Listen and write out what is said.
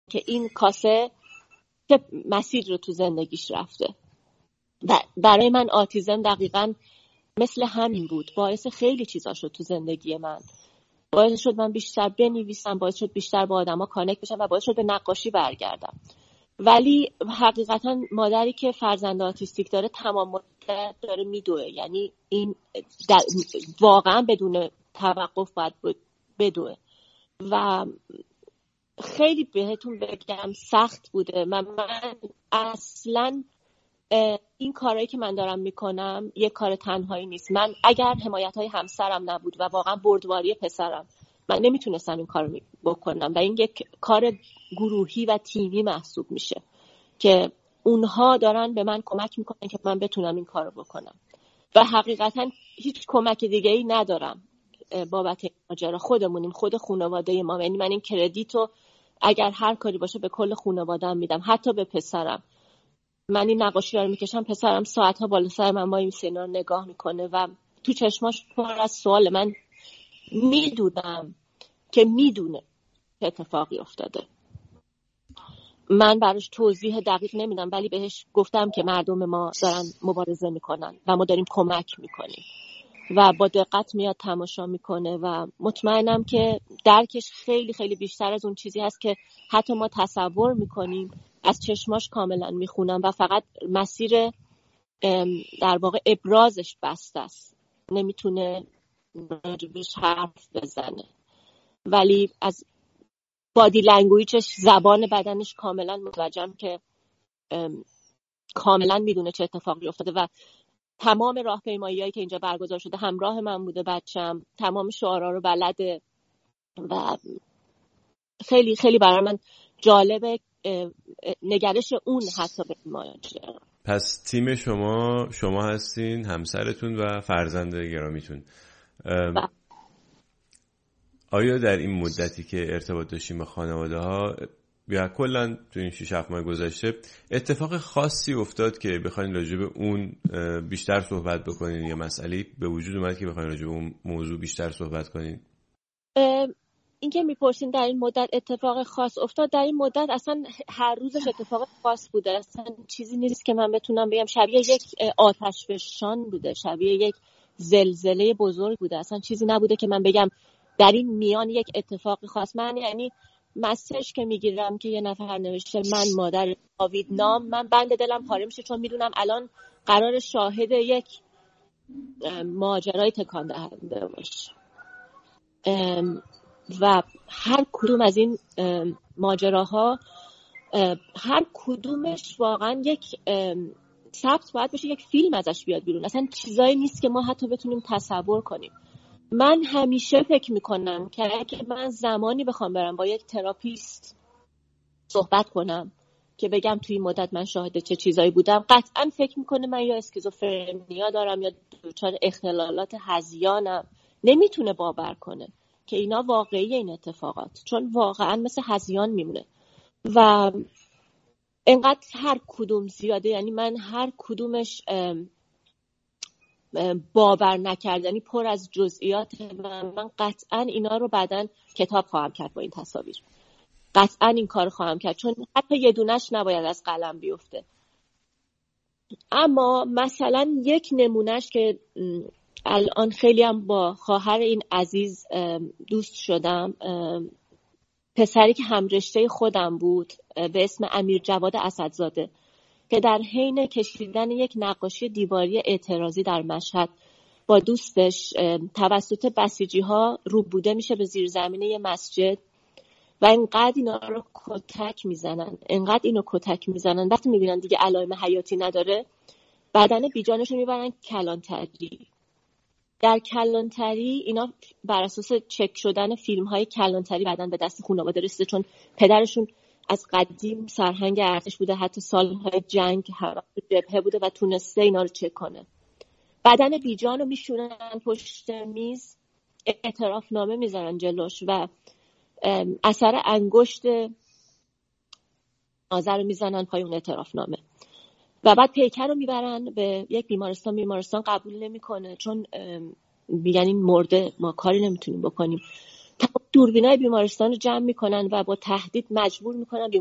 که این کاسه چه مسیر رو تو زندگیش رفته. و برای من آتیزم دقیقاً مثل همین بود. باعث خیلی چیزا شد تو زندگی من. باعث شد من بیشتر بنویسم، باعث شد بیشتر با آدما کانکت بشم و باعث شد به نقاشی برگردم. ولی حقیقتا مادری که فرزند آتیستیک داره تمام مدت داره میدوه، یعنی این واقعا بدون توقف باید بدوه و خیلی بهتون بگم سخت بوده. من اصلا این کارهایی که من دارم میکنم یک کار تنهایی نیست. من اگر حمایت‌های همسرم نبود و واقعا بردباری پسرم، من نمیتونستم این کارو بکنم و این یک کار گروهی و تیمی محسوب میشه که اونها دارن به من کمک میکنن که من بتونم این کارو بکنم و حقیقتا هیچ کمک دیگه ای ندارم بابت این ماجرا. خودمونیم، خود خانواده ما. یعنی من این کردیتو اگر هر کاری باشه به کل خانواده‌ام میدم، حتی به پسرم. من این نقاشی رو میکشم، پسرم ساعتها بالا سر من این سینا رو نگاه میکنه و تو چشماش پر از سوال. من میدونم که میدونه چه اتفاقی افتاده. من براش توضیح دقیق نمیدم ولی بهش گفتم که مردم ما دارن مبارزه میکنن و ما داریم کمک میکنیم و با دقت میاد تماشا میکنه و مطمئنم که درکش خیلی خیلی بیشتر از اون چیزی هست که حتی ما تصور میکنیم. از چشماش کاملا میخونم و فقط مسیر در واقع ابرازش بسته است، نمیتونه راجبش حرف بزنه ولی از بادی لنگویجش، زبان بدنش کاملا متوجهم که کاملا میدونه چه اتفاقی افتاده و تمام راهپیمایی‌هایی که اینجا برگزار شده همراه من بوده. بچم تمام شعارها رو بلده و خیلی خیلی برای من جالبه نگرش اون حتی به ماجرا. پس تیم شما هستین، همسرتون و فرزند گرامیتون. آیا در این مدتی که ارتباط داشتیم با خانواده ها یا کلا تو این 6-7 ماه گذشته اتفاق خاصی افتاد که بخواید راجع به اون بیشتر صحبت بکنین یا مسئله به وجود اومد که بخواید راجع به اون موضوع بیشتر صحبت کنین؟ این که میپرسین در این مدت اتفاق خاص افتاد، در این مدت اصلا هر روزش اتفاق خاص بوده. اصلا چیزی نیست که من بتونم بگم شبیه یک آتشفشان بوده، شبیه یک زلزله بزرگ بوده. اصلا چیزی نبوده که من بگم در این میان یک اتفاق خاص. من یعنی مسیج که میگیرم که یه نفر نوشته من مادر جاوید نام، من بند دلم پاره میشه چون میدونم الان قرار شاهد یک ماجرای تکان دهنده باشه و هر کدوم از این ماجراها هر کدومش واقعا یک ثبت باید بشه، یک فیلم ازش بیاد بیرون. اصلا چیزایی نیست که ما حتی بتونیم تصور کنیم. من همیشه فکر میکنم که اگه من زمانی بخوام برم با یک تراپیست صحبت کنم که بگم توی این مدت من شاهد چه چیزایی بودم، قطعا فکر میکنه من یا اسکیزوفرنیا دارم یا دچار اختلالات هذیانم. نمیتونه باور کنه که اینا واقعی این اتفاقات، چون واقعا مثل هذیان میمونه و انقدر هر کدوم زیاده. یعنی من هر کدومش باور نکردنی پر از جزئیات و من قطعا اینا رو بعداً کتاب خواهم کرد با این تصاویر. قطعا این کار خواهم کرد چون حتی یه دونش نباید از قلم بیفته. اما مثلا یک نمونهش که الان خیلی هم با خواهر این عزیز دوست شدم، پسری که همرشته خودم بود به اسم امیر جواد اسدزاده که در حین کشیدن یک نقاشی دیواری اعتراضی در مشهد با دوستش توسط بسیجی‌ها روبوده میشه به زیرزمینه مسجد و انقدر اینا رو انقدر اینو کتک میزنن وقتی میبینن دیگه علائم حیاتی نداره بدن بیجانش رو میبرن کلانتری. در کلانتری اینا بر اساس چک شدن فیلم‌های کلانتری بعدن به دست خانواده رسیده چون پدرشون از قدیم سرهنگ ارتش بوده، حتی سالهای جنگ جبهه بوده و تونسته اینا رو چک کنه. بدن بیجان رو میشونن پشت میز، اعتراف نامه میذارن جلوش و اثر انگشت آذر رو میزنن پای اون اعتراف نامه و بعد پیکر رو میبرن به یک بیمارستان قبول نمیکنه چون میگن این مرده، ما کاری نمیتونیم بکنیم. دوربینای بیمارستان رو جمع میکنن و با تهدید مجبور میکنن